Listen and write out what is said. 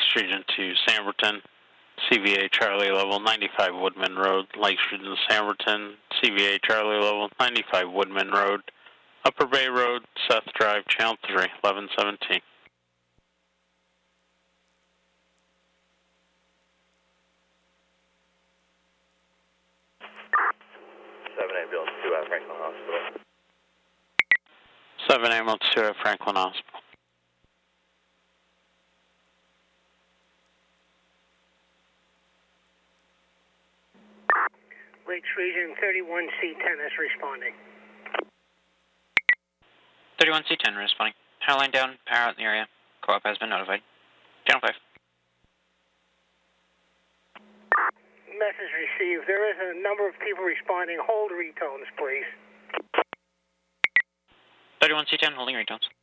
Region to Samberton, CVA Charlie level 95 Woodman Road, Lakes Region Samberton, CVA Charlie level 95 Woodman Road, Upper Bay Road, Seth Drive, Channel 3, 1117. Ambulance 2 at Franklin Hospital. 7 Ambulance 2 at Franklin Hospital. Lakes Region 31C10 is responding. 31C10 responding. Power line down, power out in the area. Co-op has been notified. Channel 5. Message received. There is a number of people responding. Hold retones, please. 31C10 holding retones.